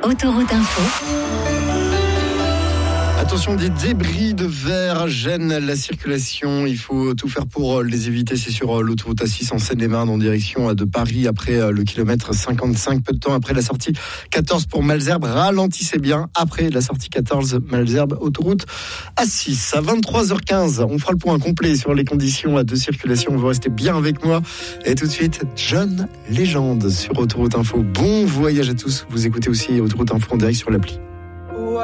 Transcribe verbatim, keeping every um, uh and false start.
Autoroute Info. Attention, des débris de verre gênent la circulation. Il faut tout faire pour les éviter. C'est sur l'autoroute A six en Seine-et-Marne en direction de Paris après le kilomètre cinquante-cinq. Peu de temps après la sortie quatorze pour Malesherbes. Ralentissez bien après la sortie quatorze Malesherbes, autoroute A six. À vingt-trois heures quinze, on fera le point complet sur les conditions de circulation. Vous restez bien avec moi. Et tout de suite, John Legend sur Autoroute Info. Bon voyage à tous. Vous écoutez aussi Autoroute Info en direct sur l'appli.